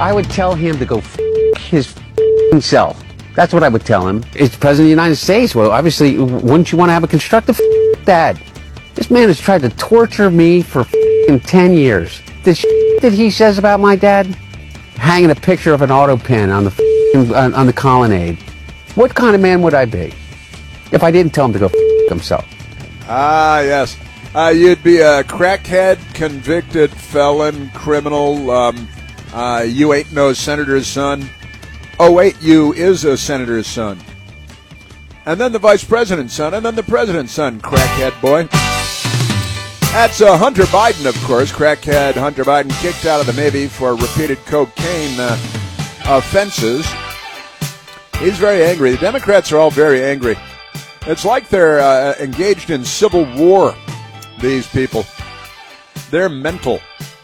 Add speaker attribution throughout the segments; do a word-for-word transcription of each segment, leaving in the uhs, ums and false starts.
Speaker 1: I would tell him to go f*** his f***ing self. That's what I would tell him. It's President of the United States. Well, obviously, wouldn't you want to have a constructive f*** dad? This man has tried to torture me for f***ing ten years. The shit that he says about my dad, hanging a picture of an auto pen on the f***ing, on, on the colonnade. What kind of man would I be if I didn't tell him to go f*** himself?
Speaker 2: Ah, yes. Uh, you'd be a crackhead, convicted felon, criminal. Um, uh, you ain't no senator's son. Oh, wait, you is a senator's son. And then the vice president's son, and then the president's son, crackhead boy. That's uh, Hunter Biden, of course. Crackhead Hunter Biden kicked out of the Navy for repeated cocaine uh, offenses. He's very angry. The Democrats are all very angry. It's like they're uh, engaged in civil war, these people. They're mental.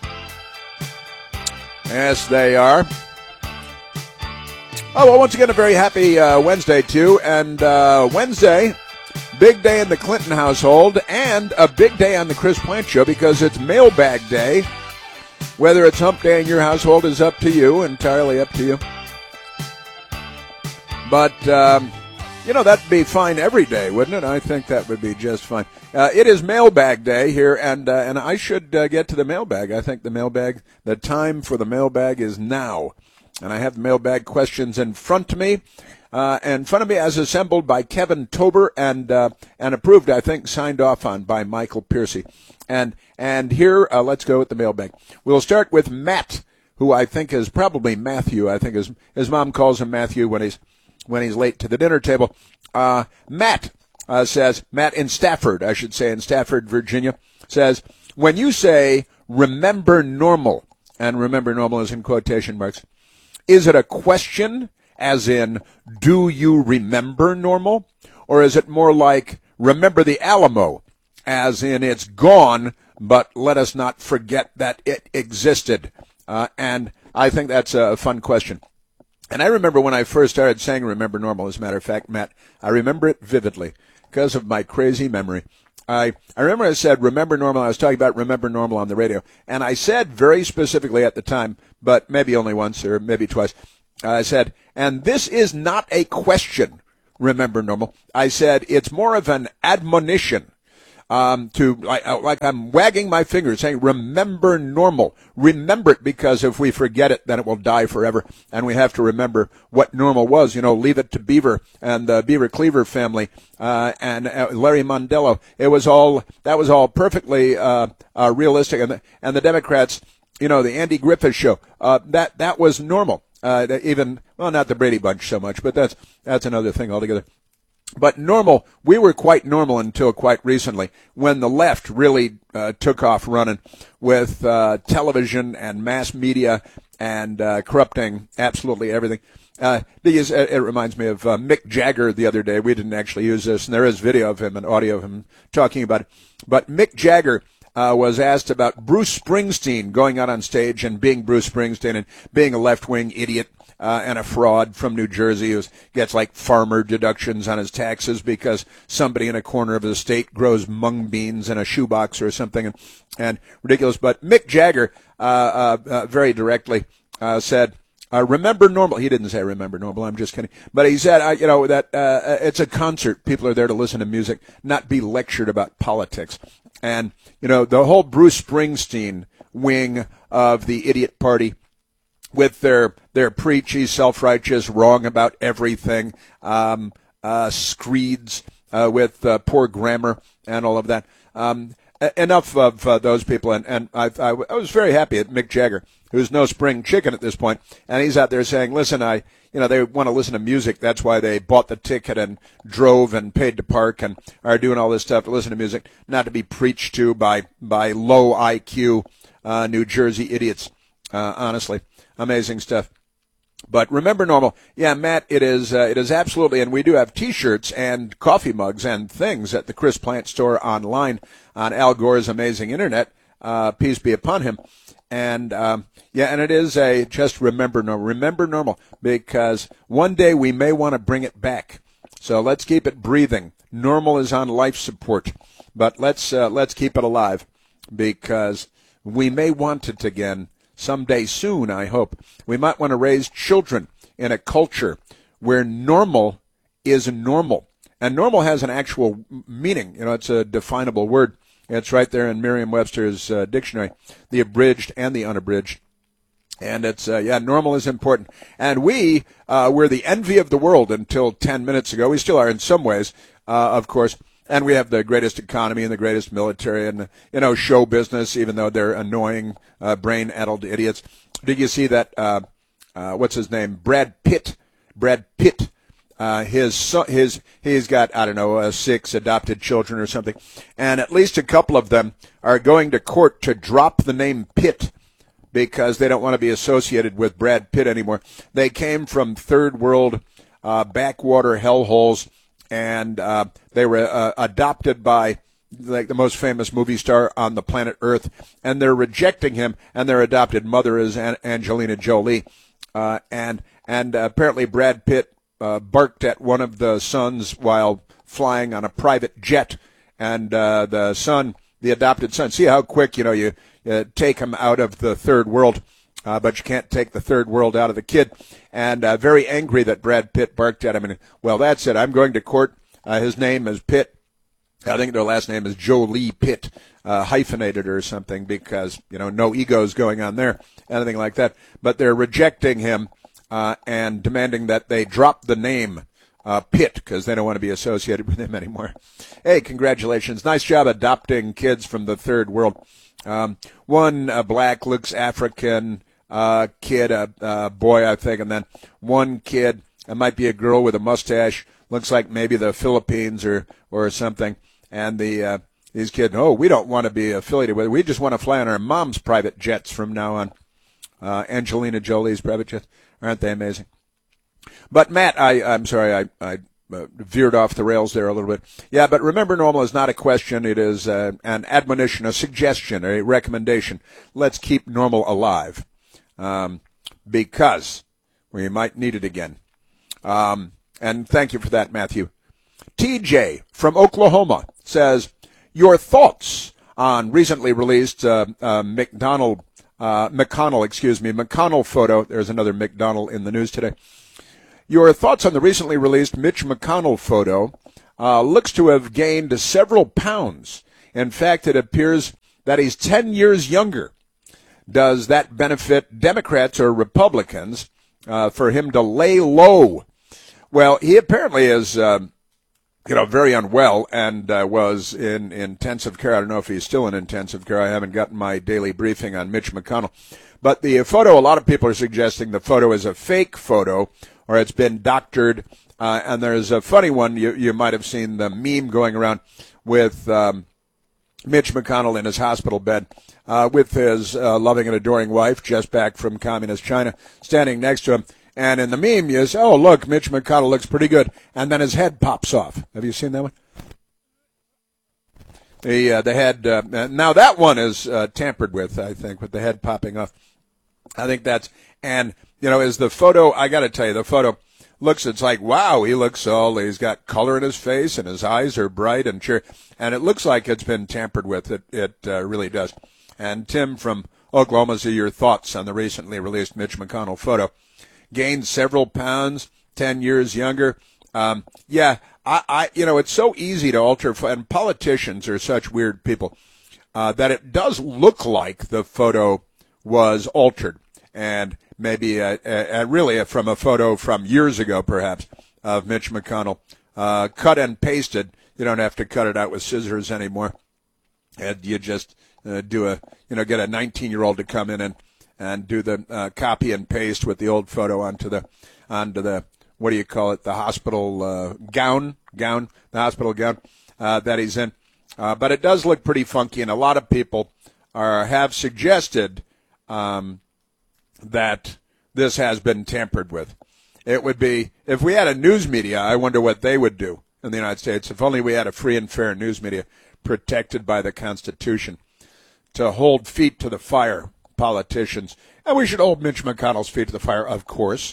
Speaker 2: Yes, they are. Oh, well, once again, a very happy uh, Wednesday, too. And uh, Wednesday, big day in the Clinton household, and a big day on the Chris Plant Show because it's mailbag day. Whether it's hump day in your household is up to you, entirely up to you. But, um, you know, that'd be fine every day, wouldn't it? I think that would be just fine. Uh, it is mailbag day here, and uh, and I should uh, get to the mailbag. I think the mailbag, the time for the mailbag is now. And I have the mailbag questions in front of me. Uh, in front of me as assembled by Kevin Tober and uh, and approved, I think, signed off on by Michael Piercy. And and here, uh, let's go with the mailbag. We'll start with Matt, who I think is probably Matthew. I think his his mom calls him Matthew when he's when he's late to the dinner table. Uh, Matt uh, says, Matt in Stafford, I should say, in Stafford, Virginia, says, when you say remember normal, and remember normal is in quotation marks, is it a question, as in, do you remember normal? Or is it more like, remember the Alamo, as in it's gone, but let us not forget that it existed? Uh, and I think that's a fun question. And I remember when I first started saying remember normal, as a matter of fact, Matt, I remember it vividly because of my crazy memory. I, I remember I said remember normal. I was talking about remember normal on the radio. And I said very specifically at the time, but maybe only once or maybe twice, I said, and this is not a question, remember normal. I said it's more of an admonition. Um, to like, like I'm wagging my finger saying, remember normal. Remember it, because if we forget it, then it will die forever. And we have to remember what normal was. You know, Leave It to Beaver and the Beaver Cleaver family, uh, and uh, Larry Mondello. It was all, that was all perfectly, uh, uh, realistic. And the, and the Democrats, you know, the Andy Griffith show, uh, that, that was normal. Uh, even, well, not the Brady Bunch so much, but that's, that's another thing altogether. But normal, we were quite normal until quite recently, when the left really uh, took off running with uh, television and mass media and uh, corrupting absolutely everything. Uh, these, it reminds me of uh, Mick Jagger the other day. We didn't actually use this, and there is video of him and audio of him talking about it. But Mick Jagger uh, was asked about Bruce Springsteen going out on stage and being Bruce Springsteen and being a left-wing idiot. Uh, and a fraud from New Jersey who gets like farmer deductions on his taxes because somebody in a corner of the state grows mung beans in a shoebox or something, and, and ridiculous. But Mick Jagger, uh, uh, uh very directly, uh, said, uh, remember normal. He didn't say remember normal. I'm just kidding. But he said, uh, you know, that, uh, it's a concert. People are there to listen to music, not be lectured about politics. And, you know, the whole Bruce Springsteen wing of the idiot party, with their their preachy, self-righteous, wrong about everything, um, uh, screeds uh, with uh, poor grammar and all of that. Um, enough of uh, those people, and, and I, I, I was very happy at Mick Jagger, who's no spring chicken at this point, and he's out there saying, listen, I, you know, they want to listen to music. That's why they bought the ticket and drove and paid to park and are doing all this stuff to listen to music, not to be preached to by, by low I Q uh, New Jersey idiots, uh, honestly. Amazing stuff. But remember normal. Yeah, Matt, it is uh, it is absolutely, and we do have T-shirts and coffee mugs and things at the Chris Plant store online on Al Gore's amazing internet. Uh, peace be upon him. And, um, yeah, and it is a just remember normal. Remember normal, because one day we may want to bring it back. So let's keep it breathing. Normal is on life support, but let's uh, let's keep it alive, because we may want it again someday soon, I hope. We might want to raise children in a culture where normal is normal. And normal has an actual meaning. You know, it's a definable word. It's right there in Merriam-Webster's uh, dictionary, the abridged and the unabridged. And it's, uh, yeah, normal is important. And we uh, were the envy of the world until ten minutes ago. We still are in some ways, uh, of course. And we have the greatest economy and the greatest military and, you know, show business, even though they're annoying, uh, brain-addled idiots. Did you see that, uh, uh, what's his name, Brad Pitt? Brad Pitt. Uh, his son, his, he's got, I don't know, uh, six adopted children or something. And at least a couple of them are going to court to drop the name Pitt, because they don't want to be associated with Brad Pitt anymore. They came from third world uh, backwater hellholes, and uh, they were uh, adopted by like the most famous movie star on the planet Earth, and they're rejecting him, and their adopted mother is An- Angelina Jolie. Uh, and and uh, apparently Brad Pitt uh, barked at one of the sons while flying on a private jet, and uh, the son, the adopted son, see how quick, you know, you Uh, take him out of the third world, uh, but you can't take the third world out of the kid. And uh, very angry that Brad Pitt barked at him. And, well, that's it. I'm going to court. Uh, his name is Pitt. I think their last name is Jolie Pitt, uh, hyphenated or something, because, you know, no egos going on there, anything like that. But they're rejecting him uh, and demanding that they drop the name uh, Pitt, because they don't want to be associated with him anymore. Hey, congratulations. Nice job adopting kids from the third world. Um, one uh, black, looks African uh, kid, a uh, uh, boy, I think, and then one kid, it might be a girl with a mustache, looks like maybe the Philippines or, or something. And the uh, these kids, oh, we don't want to be affiliated with it. We just want to fly on our mom's private jets from now on. Uh, Angelina Jolie's private jets. Aren't they amazing? But, Matt, I, I'm sorry, I, I Uh, veered off the rails there a little bit. Yeah, but remember, normal is not a question. It is uh, an admonition, a suggestion, a recommendation. Let's keep normal alive um, because we might need it again. Um, and thank you for that, Matthew. T J from Oklahoma says, your thoughts on recently released uh, uh, McDonald, uh, McConnell, excuse me, McConnell photo. There's another McDonald in the news today. Your thoughts on the recently released Mitch McConnell photo uh, looks to have gained several pounds. In fact, it appears that he's ten years younger. Does that benefit Democrats or Republicans uh, for him to lay low? Well, he apparently is, uh, you know, very unwell and uh, was in intensive care. I don't know if he's still in intensive care. I haven't gotten my daily briefing on Mitch McConnell. But the photo, a lot of people are suggesting the photo is a fake photo, or it's been doctored. Uh, and there's a funny one, you, you might have seen the meme going around with um, Mitch McConnell in his hospital bed uh, with his uh, loving and adoring wife, just back from communist China, standing next to him. And in the meme, you say, oh, look, Mitch McConnell looks pretty good. And then his head pops off. Have you seen that one? The, uh, the head, uh, now that one is uh, tampered with, I think, with the head popping off. I think that's, and, you know, is the photo, I got to tell you, the photo looks, it's like, wow, he looks all, he's got color in his face and his eyes are bright and cheer, and it looks like it's been tampered with. It, it uh, really does. And Tim from Oklahoma, see your thoughts on the recently released Mitch McConnell photo. Gained several pounds, ten years younger. Um, yeah, I, I, you know, it's so easy to alter, and politicians are such weird people, uh, that it does look like the photo was altered, and maybe a, a, a really a, from a photo from years ago, perhaps, of Mitch McConnell, uh, cut and pasted. You don't have to cut it out with scissors anymore, and you just uh, do a, you know, get a nineteen-year-old to come in and and do the uh, copy and paste with the old photo onto the onto the what do you call it, the hospital uh, gown gown the hospital gown uh, that he's in. Uh, but it does look pretty funky, and a lot of people are have suggested Um, that this has been tampered with. It would be, if we had a news media, I wonder what they would do in the United States. If only we had a free and fair news media protected by the Constitution to hold feet to the fire, politicians. And we should hold Mitch McConnell's feet to the fire, of course.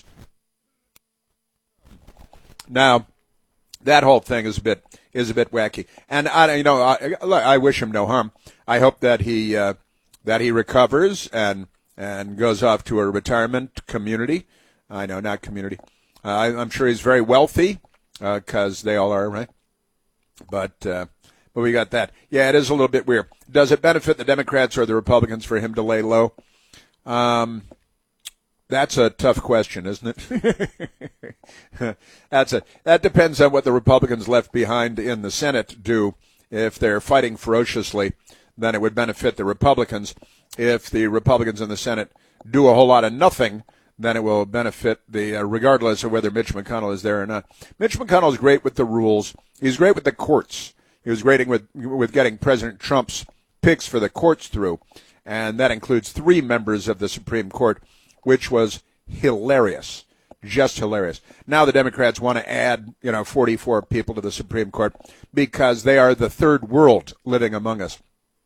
Speaker 2: Now, that whole thing is a bit is a bit wacky. And, I, you know, I, I wish him no harm. I hope that he... Uh, that he recovers and and goes off to a retirement community. I know, not community. Uh, I, I'm sure he's very wealthy, because uh, they all are, right? But uh, but we got that. Yeah, it is a little bit weird. Does it benefit the Democrats or the Republicans for him to lay low? Um, that's a tough question, isn't it? that's a that depends on what the Republicans left behind in the Senate do. If they're fighting ferociously, then it would benefit the Republicans. If the Republicans in the Senate do a whole lot of nothing, then it will benefit the, uh, regardless of whether Mitch McConnell is there or not. Mitch McConnell is great with the rules. He's great with the courts. He was great with with getting President Trump's picks for the courts through, and that includes three members of the Supreme Court, which was hilarious, just hilarious. Now the Democrats want to add, you know, forty-four people to the Supreme Court because they are the third world living among us.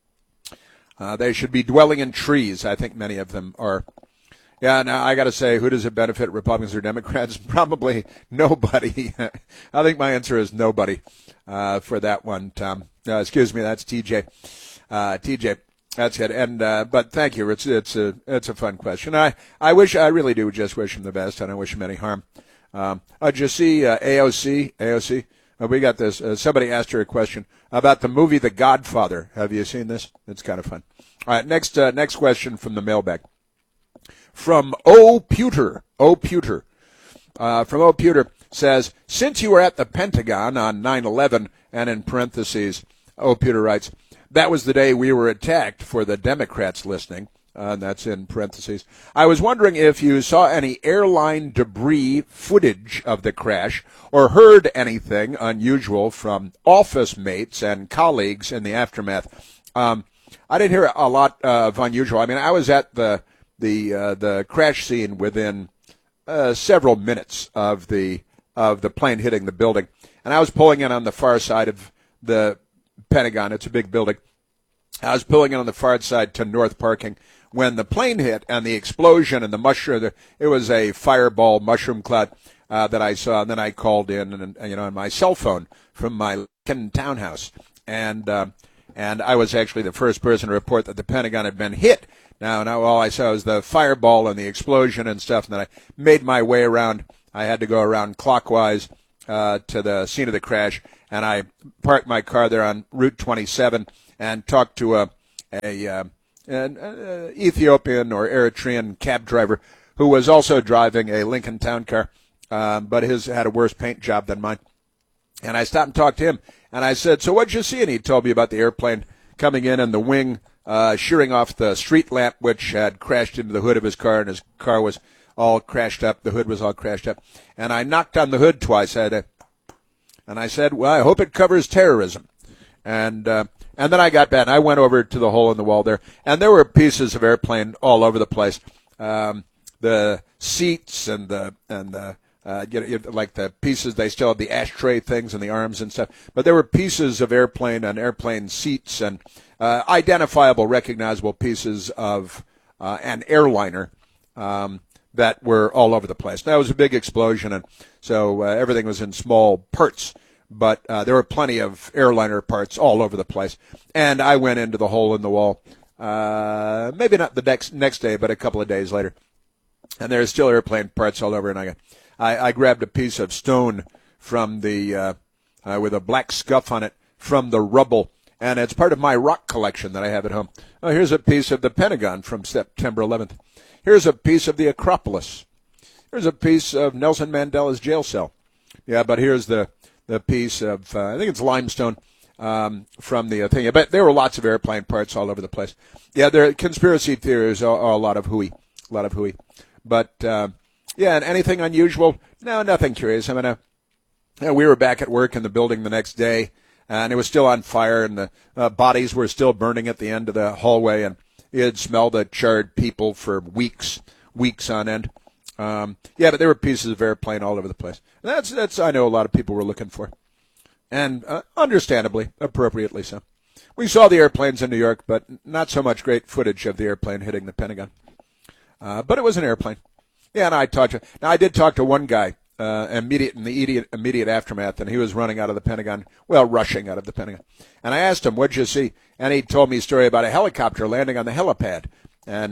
Speaker 2: Uh, they should be dwelling in trees. I think many of them are. Yeah, now I got to say, who does it benefit, Republicans or Democrats? Probably nobody. I think my answer is nobody uh, for that one, Tom. Uh, excuse me, that's T J. Uh, T J, that's it. And uh, but thank you. It's it's a it's a fun question. I I wish I really do just wish him the best. I don't wish him any harm. Um, uh, did you see uh, A O C? A O C. Uh, we got this. Uh, somebody asked her a question about the movie The Godfather. Have you seen this? It's kind of fun. All right, next uh, next question from the mailbag. From O. Pewter, O. Pewter, uh, from O. Pewter says, since you were at the Pentagon on nine eleven, and in parentheses, O. Pewter writes, that was the day we were attacked, for the Democrats listening, uh, and that's in parentheses. I was wondering if you saw any airline debris footage of the crash or heard anything unusual from office mates and colleagues in the aftermath. Um, I didn't hear a lot uh, of unusual. I mean, I was at the the uh, the crash scene within uh, several minutes of the of the plane hitting the building, and I was pulling in on the far side of the Pentagon. It's a big building. I was pulling in on the far side to North Parking when the plane hit and the explosion and the mushroom. The, it was a fireball mushroom cloud uh, that I saw, and then I called in and, and you know on my cell phone from my Lincoln townhouse, and uh, and I was actually the first person to report that the Pentagon had been hit. Now, now all I saw was the fireball and the explosion and stuff, and then I made my way around. I had to go around clockwise uh, to the scene of the crash, and I parked my car there on Route twenty-seven and talked to a, a uh, an uh, Ethiopian or Eritrean cab driver who was also driving a Lincoln Town car, um, but his had a worse paint job than mine. And I stopped and talked to him, and I said, so what'd you see? And he told me about the airplane coming in and the wing Uh, shearing off the street lamp, which had crashed into the hood of his car, and his car was all crashed up. The hood was all crashed up. And I knocked on the hood twice. I had a, and I said, well, I hope it covers terrorism. And uh, and then I got back, and I went over to the hole in the wall there, and there were pieces of airplane all over the place. Um, the seats and the and the uh, you know, like the pieces, they still have the ashtray things and the arms and stuff. But there were pieces of airplane and airplane seats and uh, identifiable, recognizable pieces of uh, an airliner um, that were all over the place. That was a big explosion, and so uh, everything was in small parts. But uh, there were plenty of airliner parts all over the place. And I went into the hole in the wall, uh, maybe not the next next day, but a couple of days later. And there's still airplane parts all over. And I, I, I grabbed a piece of stone from the uh, uh, with a black scuff on it from the rubble. And it's part of my rock collection that I have at home. Oh, here's a piece of the Pentagon from September eleventh. Here's a piece of the Acropolis. Here's a piece of Nelson Mandela's jail cell. Yeah, but here's the... the piece of, uh, I think it's limestone um, from the thing. But there were lots of airplane parts all over the place. Yeah, there conspiracy theories are, are a lot of hooey, a lot of hooey. But, uh, yeah, and anything unusual? No, nothing curious. I mean, uh, you know, we were back at work in the building the next day, and it was still on fire, and the uh, bodies were still burning at the end of the hallway, and you had smelled the charred people for weeks, weeks on end. Um, yeah, but there were pieces of airplane all over the place. And that's, that's, I know a lot of people were looking for. And, uh, understandably, appropriately so. We saw the airplanes in New York, but not so much great footage of the airplane hitting the Pentagon. Uh, but it was an airplane. Yeah, and I talked to, now I did talk to one guy, uh, immediate, in the immediate, immediate aftermath, and he was running out of the Pentagon, well, rushing out of the Pentagon. And I asked him, what'd you see? And he told me a story about a helicopter landing on the helipad. And,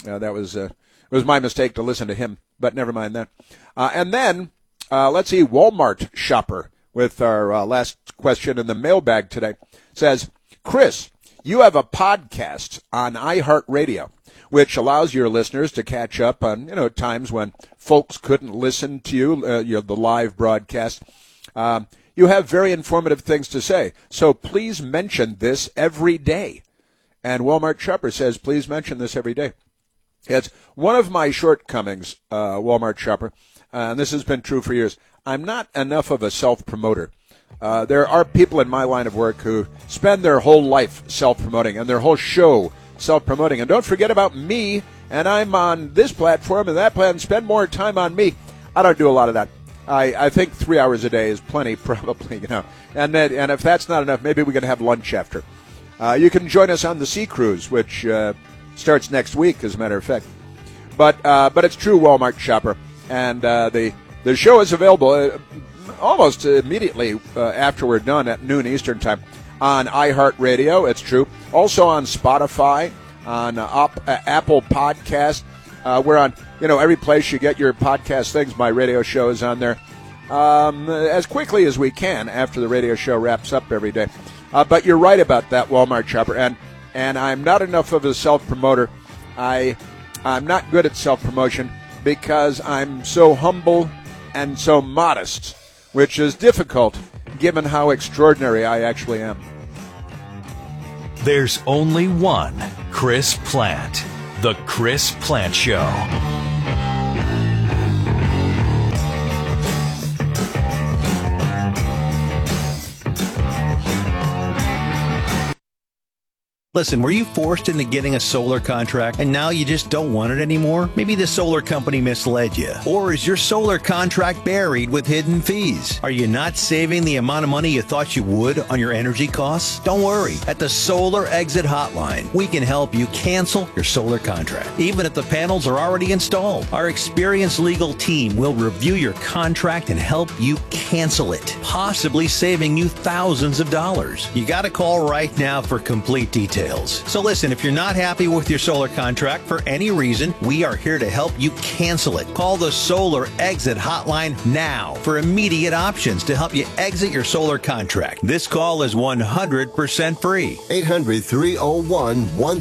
Speaker 2: Uh, that was uh, it was my mistake to listen to him, but never mind that. Uh, and then uh, let's see, Walmart shopper with our uh, last question in the mailbag today says, Chris, you have a podcast on iHeartRadio, which allows your listeners to catch up on, you know, times when folks couldn't listen to you, uh, you know, the live broadcast. Um, you have very informative things to say, so please mention this every day. And Walmart shopper says, please mention this every day. It's one of my shortcomings, uh, Walmart shopper, uh, and this has been true for years. I'm not enough of a self-promoter. Uh, there are people in my line of work who spend their whole life self-promoting and their whole show self-promoting. And don't forget about me, and I'm on this platform and that platform. Spend more time on me. I don't do a lot of that. I, I think three hours a day is plenty, probably, you know. And that, and if that's not enough, maybe we can have lunch after. Uh, you can join us on the Sea Cruise, which uh, starts next week, as a matter of fact. But uh, but it's true, Walmart shopper, and uh, the the show is available uh, almost immediately uh, after we're done at noon Eastern time on iHeartRadio. It's true. Also on Spotify, on uh, op, uh, Apple Podcast. Uh, we're on, you know, every place you get your podcast things. My radio show is on there um, as quickly as we can after the radio show wraps up every day. Uh, but you're right about that, Walmart shopper, and and I'm not enough of a self-promoter. I I'm not good at self-promotion because I'm so humble and so modest, which is difficult given how extraordinary I actually am.
Speaker 3: There's only one Chris Plante, The Chris Plante Show.
Speaker 4: Listen, were you forced into getting a solar contract and now you just don't want it anymore? Maybe the solar company misled you. Or is your solar contract buried with hidden fees? Are you not saving the amount of money you thought you would on your energy costs? Don't worry. At the Solar Exit Hotline, we can help you cancel your solar contract, even if the panels are already installed. Our experienced legal team will review your contract and help you cancel it, possibly saving you thousands of dollars. You got to call right now for complete details. So listen, if you're not happy with your solar contract for any reason, we are here to help you cancel it. Call the Solar Exit Hotline now for immediate options to help you exit your solar contract. This call is one hundred percent free.
Speaker 5: eight hundred, three oh one, one